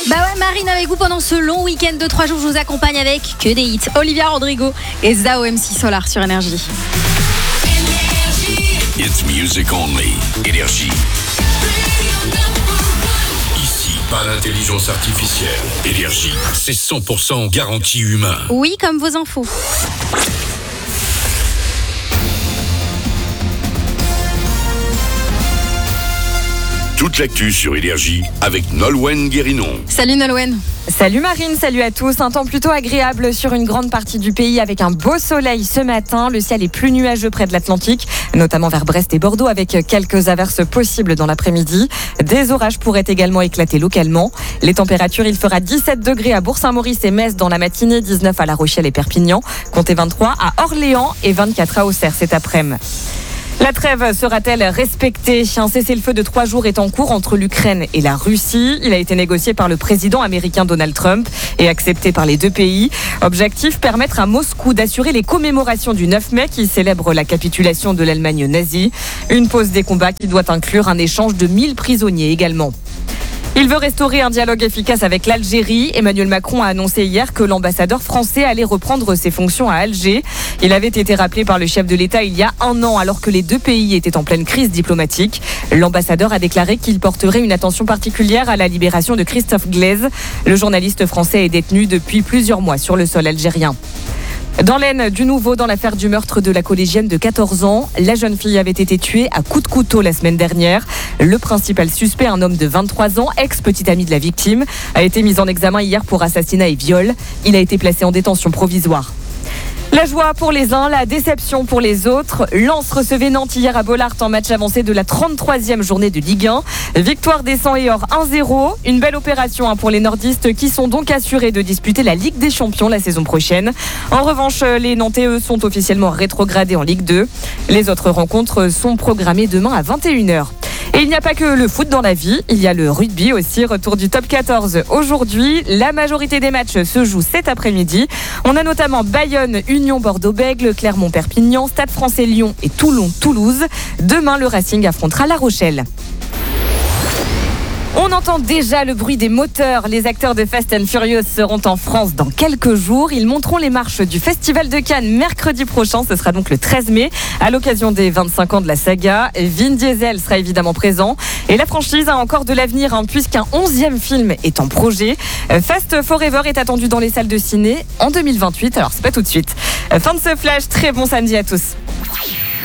Bah ouais, Marine avec vous pendant ce long week-end de 3 jours. Je vous accompagne avec que des hits. Olivia Rodrigo et Zao MC Solar sur Énergie. It's music only. Énergie. Ici, pas d'intelligence artificielle. Énergie, c'est 100% garantie humain. Oui, comme vos infos. Toute l'actu sur Énergie avec Nolwenn Guérinon. Salut Nolwenn. Salut Marine, salut à tous. Un temps plutôt agréable sur une grande partie du pays avec un beau soleil ce matin. Le ciel est plus nuageux près de l'Atlantique, notamment vers Brest et Bordeaux avec quelques averses possibles dans l'après-midi. Des orages pourraient également éclater localement. Les températures, il fera 17 degrés à Bourg-Saint-Maurice et Metz dans la matinée, 19 à La Rochelle et Perpignan, comptez 23 à Orléans et 24 à Auxerre cet après-midi. La trêve sera-t-elle respectée ? Un cessez-le-feu de 3 jours est en cours entre l'Ukraine et la Russie. Il a été négocié par le président américain Donald Trump et accepté par les deux pays. Objectif, permettre à Moscou d'assurer les commémorations du 9 mai qui célèbre la capitulation de l'Allemagne nazie. Une pause des combats qui doit inclure un échange de 1000 prisonniers également. Il veut restaurer un dialogue efficace avec l'Algérie. Emmanuel Macron a annoncé hier que l'ambassadeur français allait reprendre ses fonctions à Alger. Il avait été rappelé par le chef de l'État il y a un an alors que les deux pays étaient en pleine crise diplomatique. L'ambassadeur a déclaré qu'il porterait une attention particulière à la libération de Christophe Glaise. Le journaliste français est détenu depuis plusieurs mois sur le sol algérien. Dans l'Aisne, du nouveau dans l'affaire du meurtre de la collégienne de 14 ans. La jeune fille avait été tuée à coups de couteau la semaine dernière. Le principal suspect, un homme de 23 ans, ex-petit ami de la victime, a été mis en examen hier pour assassinat et viol. Il a été placé en détention provisoire. La joie pour les uns, la déception pour les autres. Lens recevait Nantes hier à Bollaert en match avancé de la 33e journée de Ligue 1. Victoire des 100 et or 1-0. Une belle opération pour les nordistes qui sont donc assurés de disputer la Ligue des Champions la saison prochaine. En revanche, les Nantais, eux, sont officiellement rétrogradés en Ligue 2. Les autres rencontres sont programmées demain à 21h. Et il n'y a pas que le foot dans la vie, il y a le rugby aussi, retour du top 14 aujourd'hui. La majorité des matchs se jouent cet après-midi. On a notamment Bayonne, Union Bordeaux-Bègles, Clermont-Perpignan, Stade Français Lyon et Toulon-Toulouse. Demain, le Racing affrontera La Rochelle. On entend déjà le bruit des moteurs. Les acteurs de Fast and Furious seront en France dans quelques jours. Ils monteront les marches du Festival de Cannes mercredi prochain. Ce sera donc le 13 mai, à l'occasion des 25 ans de la saga. Vin Diesel sera évidemment présent. Et la franchise a encore de l'avenir, puisqu'un 11e film est en projet. Fast Forever est attendu dans les salles de ciné en 2028. Alors, c'est pas tout de suite. Fin de ce flash. Très bon samedi à tous.